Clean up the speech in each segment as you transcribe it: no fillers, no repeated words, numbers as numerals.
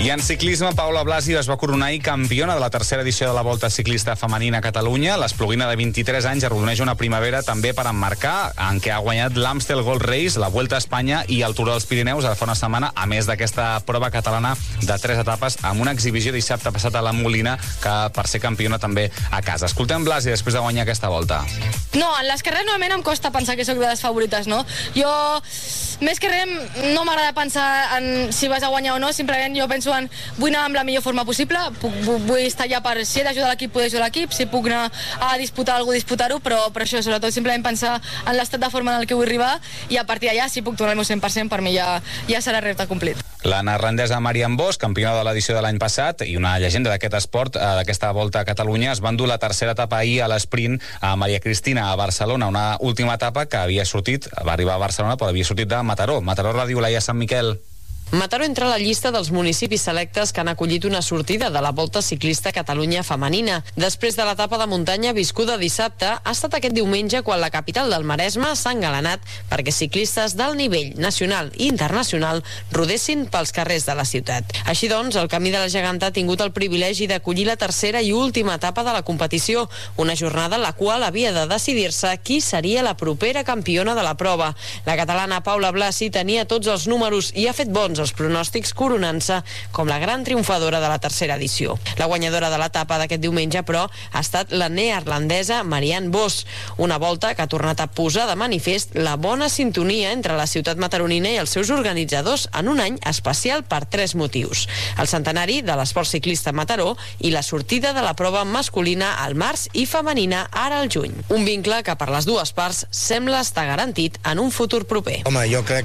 I en ciclisme, Paula Blasi es va coronar ahir campiona de la tercera edició de la Volta Ciclista Femenina a Catalunya. L'espluguina de 23 anys arrodoneix una primavera també per emmarcar, en què ha guanyat l'Amstel Gold Race, la Vuelta a Espanya i el Tour dels Pirineus ara fa una setmana, a més d'aquesta prova catalana de 3 etapes, amb una exhibició dissabte passat a la Molina, que per ser campiona també a casa. Escoltem Blasi després de guanyar aquesta volta. No, en les carreres normalment em costa pensar que sóc de les favorites, no? Jo, més que res, no m'agrada pensar en si vas a guanyar o no, simplement jo penso en vull anar amb la millor forma possible, vull estar allà per si he d'ajudar l'equip, poder ajudar l'equip, si puc anar a disputar alguna cosa, disputar-ho, però això, sobretot, simplement pensar en l'estat de forma en el que vull arribar i a partir d'allà, si puc donar el meu 100%, per mi ja serà repte complit. La neerlandesa Marianne Vos, campiona de l'edició de l'any passat i una llegenda d'aquest esport, d'aquesta Volta a Catalunya, es va endur la tercera etapa ahir a l'esprint a Maria Cristina a Barcelona, una última etapa que havia sortit, va arribar a Barcelona, però havia sortit de Mataró. Mataró, Ràdio Laia, Sant Miquel. Mataró entra a la llista dels municipis selectes que han acollit una sortida de la Volta Ciclista Catalunya femenina. Després de l'etapa de muntanya viscuda dissabte, ha estat aquest diumenge quan la capital del Maresme s'ha engalanat perquè ciclistes d'alt nivell nacional i internacional rodessin pels carrers de la ciutat. Així doncs, el Camí de la Geganta ha tingut el privilegi d'acollir la tercera i última etapa de la competició, una jornada en la qual havia de decidir-se qui seria la propera campiona de la prova. La catalana Paula Blasi tenia tots els números i ha fet bons els pronòstics, coronant-se com la gran triomfadora de la tercera edició. La guanyadora de l'etapa d'aquest diumenge, però, ha estat la neerlandesa Marianne Vos, una volta que ha tornat a posar de manifest la bona sintonia entre la ciutat mataronina i els seus organitzadors en un any especial per 3 motius. El centenari de l'esport ciclista a Mataró i la sortida de la prova masculina al març i femenina ara al juny. Un vincle que per les dues parts sembla estar garantit en un futur proper. Home, jo crec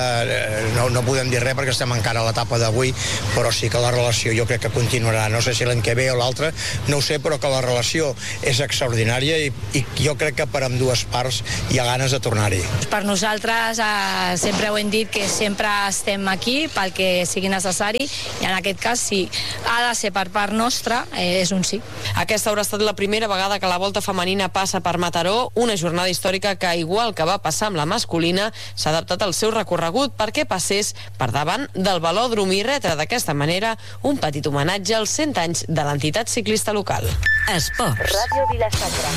que no podem dir res perquè estem encara a l'etapa d'avui, però sí que la relació jo crec que continuarà. No sé si l'any que ve o l'altre, no ho sé, però que la relació és extraordinària i jo crec que per ambdues parts hi ha ganes de tornar-hi. Per nosaltres sempre ho hem dit que sempre estem aquí pel que sigui necessari i en aquest cas si ha de ser per part nostra és un sí. Aquesta haurà estat la primera vegada que la Volta femenina passa per Mataró, una jornada històrica que, igual que va passar amb la masculina, s'ha adaptat al seu recorregut perquè passés per davant del velòdrom i retre d'aquesta manera un petit homenatge als 100 anys de l'entitat ciclista local. Esports. Ràdio Vila-sacra.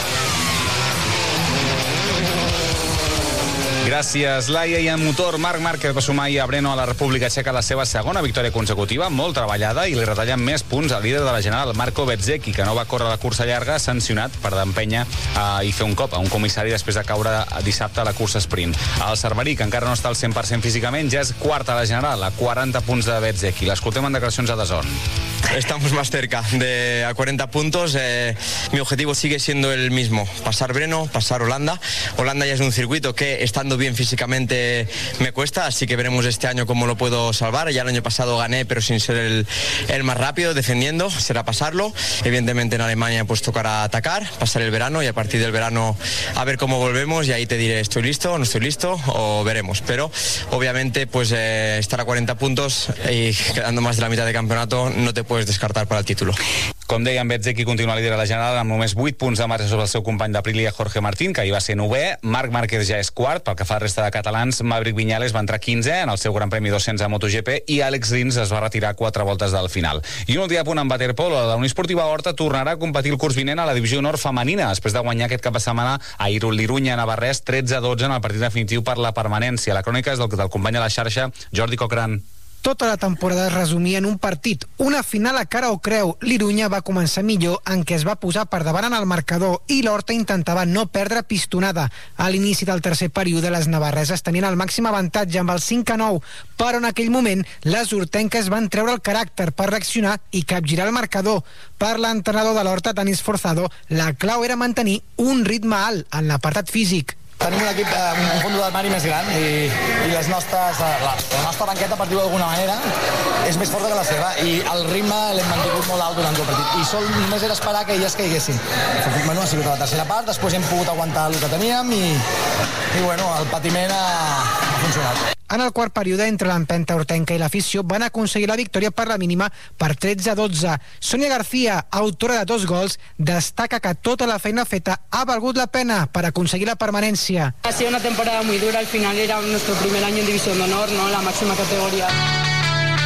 Gràcies, Laia. I en motor, Marc Márquez va sumar ahir a Brno a la República Txeca la seva segona victòria consecutiva, molt treballada, i li retallen més punts al líder de la general, Marco Bezzecchi, que no va córrer la cursa llarga, sancionat per d'empènyer i fer un cop a un comissari després de caure dissabte a la cursa sprint. El cerverí, que encara no està al 100% físicament, ja és quart a la general, a 40 punts de Bezzecchi. L'escoltem en declaracions a DAZN. Estamos más cerca de a 40 puntos. Mi objetivo sigue siendo el mismo, pasar Brno, pasar Holanda. Holanda ya es un circuito que, estando bien físicamente, me cuesta, así que veremos este año cómo lo puedo salvar. Ya el año pasado gané, pero sin ser el más rápido, defendiendo, será pasarlo. Evidentemente en Alemania pues tocará atacar, pasar el verano y a partir del verano a ver cómo volvemos y ahí te diré estoy listo, no estoy listo o veremos. Pero obviamente pues estar a 40 puntos y quedando más de la mitad de campeonato no te puedes descartar para el título. Com deia, en Bezzecchi continua líder a la general amb només 8 punts de marge sobre el seu company d'Aprilia, Jorge Martín, que ahir va ser 9è. Marc Márquez ja és quart. Pel que fa a la resta de catalans, Maverick Viñales va entrar 15è en el seu Gran Premi 200 a MotoGP i Àlex Rins es va retirar 4 voltes del final. I un últim apunt en waterpolo. La Unió Esportiva Horta tornarà a competir el curs vinent a la divisió honor femenina després de guanyar aquest cap de setmana a l'Irunya Navarrés 13-12 en el partit definitiu per la permanència. La crònica és del company a la xarxa, Jordi Cochran. Tota la temporada es resumia en un partit, una final a cara o creu. L'Irunya va començar millor, en què es va posar per davant en el marcador i l'Horta intentava no perdre pistonada. A l'inici del tercer període, les navarreses tenien el màxim avantatge amb el 5-9, però en aquell moment les hortenques van treure el caràcter per reaccionar i capgirar el marcador. Per l'entrenador de l'Horta, Tanis Forzado, la clau era mantenir un ritme alt en l'apartat físic. Tenim un equip amb un fons d'armari més gran i la nostra banqueta, per dir-ho d'alguna manera, és més forta que la seva i el ritme l'hem mantingut molt alt durant tot el partit i només era esperar que elles caiguessin. Ha sigut a la tercera part, després hem pogut aguantar el que teníem i el patiment ha funcionat. En el quart període, entre l'empenta hortenca i l'afició, van aconseguir la victòria per la mínima per 13-12. Sònia García, autora de 2 gols, destaca que tota la feina feta ha valgut la pena per aconseguir la permanència. Ha sido una temporada muy dura, al final era nuestro primer año en División de Honor, ¿no? La máxima categoría.